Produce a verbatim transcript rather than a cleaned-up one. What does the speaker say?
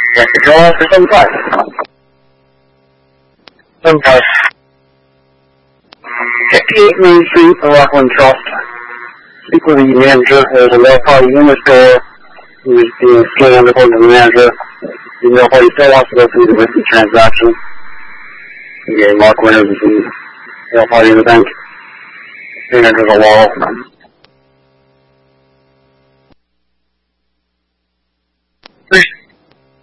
Yes, the draw for some price. Some price. fifty-eight Main Street, the Rockland Trust. Speak with the manager. There's a mail party in the store. He was being scanned according to the manager. The mail party still wants to go through the written transaction. Okay, Mark Winters is the mail party in the bank. Manager's a wall. Please.